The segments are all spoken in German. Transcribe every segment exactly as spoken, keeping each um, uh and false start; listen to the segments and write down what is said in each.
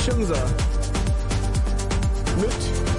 Schimser. Mit.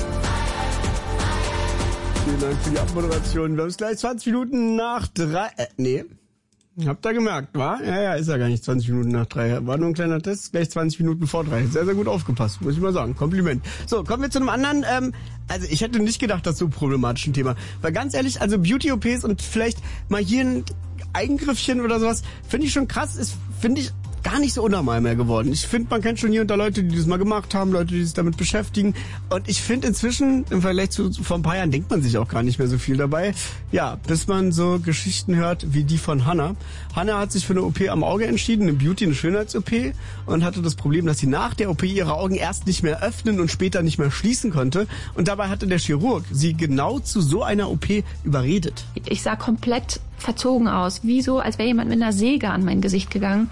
Vielen Dank für die Abmoderation. Wir haben es gleich zwanzig Minuten nach drei. Äh, nee. Habt ihr gemerkt, wa? Ja, ja, ist ja gar nicht zwanzig Minuten nach drei. War nur ein kleiner Test, gleich zwanzig Minuten vor drei. Sehr, sehr gut aufgepasst, muss ich mal sagen. Kompliment. So, kommen wir zu einem anderen. Ähm, also ich hätte nicht gedacht, das ist so ein problematisches Thema. Weil ganz ehrlich, also Beauty-O Ps und vielleicht mal hier ein Eingriffchen oder sowas, finde ich schon krass, ist, finde ich, gar nicht so unnormal mehr geworden. Ich finde, man kennt schon hier und da Leute, die das mal gemacht haben, Leute, die sich damit beschäftigen. Und ich finde inzwischen, im Vergleich zu vor ein paar Jahren, denkt man sich auch gar nicht mehr so viel dabei. Ja, bis man so Geschichten hört wie die von Hannah. Hannah hat sich für eine O P am Auge entschieden, eine Beauty-, eine Schönheits-O P, und hatte das Problem, dass sie nach der O P ihre Augen erst nicht mehr öffnen und später nicht mehr schließen konnte. Und dabei hatte der Chirurg sie genau zu so einer O P überredet. Ich sah komplett verzogen aus, wie so, als wäre jemand mit einer Säge an mein Gesicht gegangen.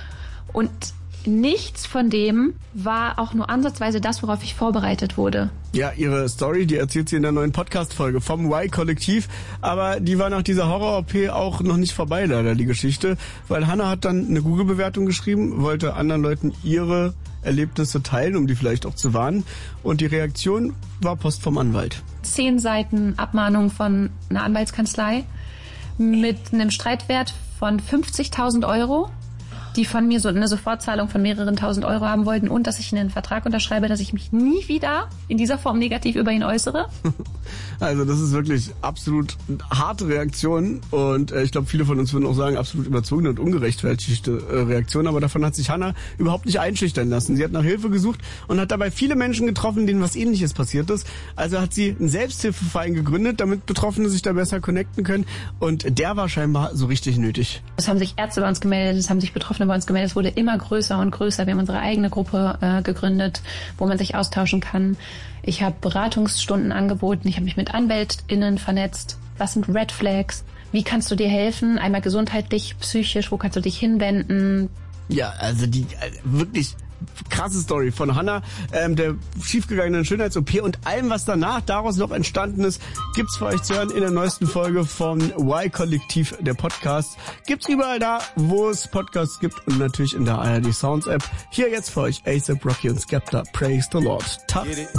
Und nichts von dem war auch nur ansatzweise das, worauf ich vorbereitet wurde. Ja, ihre Story, die erzählt sie in der neuen Podcast-Folge vom Y-Kollektiv. Aber die war nach dieser Horror-O P auch noch nicht vorbei, leider, die Geschichte. Weil Hannah hat dann eine Google-Bewertung geschrieben, wollte anderen Leuten ihre Erlebnisse teilen, um die vielleicht auch zu warnen. Und die Reaktion war Post vom Anwalt. Zehn Seiten Abmahnung von einer Anwaltskanzlei mit einem Streitwert von fünfzigtausend Euro. Die von mir so eine Sofortzahlung von mehreren tausend Euro haben wollten und dass ich einen Vertrag unterschreibe, dass ich mich nie wieder in dieser Form negativ über ihn äußere. Also das ist wirklich absolut harte Reaktion und äh, ich glaube, viele von uns würden auch sagen, absolut überzogene und ungerechtfertigte äh, Reaktion, aber davon hat sich Hannah überhaupt nicht einschüchtern lassen. Sie hat nach Hilfe gesucht und hat dabei viele Menschen getroffen, denen was Ähnliches passiert ist. Also hat sie einen Selbsthilfeverein gegründet, damit Betroffene sich da besser connecten können, und der war scheinbar so richtig nötig. Es haben sich Ärzte bei uns gemeldet, es haben sich Betroffene bei uns gemeldet, es wurde immer größer und größer. Wir haben unsere eigene Gruppe äh, gegründet, wo man sich austauschen kann. Ich habe Beratungsstunden angeboten, ich habe mich mit AnwältInnen vernetzt. Was sind Red Flags? Wie kannst du dir helfen? Einmal gesundheitlich, psychisch, wo kannst du dich hinwenden? Ja, also die äh, wirklich krasse Story von Hannah, ähm, der schiefgegangenen Schönheits-O P und allem, was danach daraus noch entstanden ist, gibt's für euch zu hören in der neuesten Folge von Y-Kollektiv, der Podcast. Gibt's überall da, wo es Podcasts gibt, und natürlich in der A R D Sounds App. Hier jetzt für euch A$AP Rocky und Skepta. Praise the Lord. Tough.